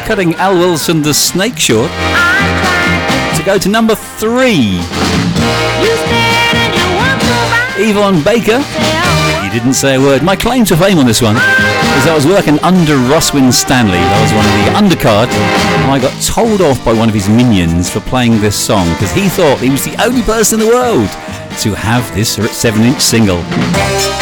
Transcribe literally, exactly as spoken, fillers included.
cutting Al Wilson the Snake short to go to number three. Yvonne Baker, he didn't say a word. My claim to fame on this one is I was working under Roswin Stanley. That was one of the undercard, and I got told off by one of his minions for playing this song because he thought he was the only person in the world to have this seven inch single.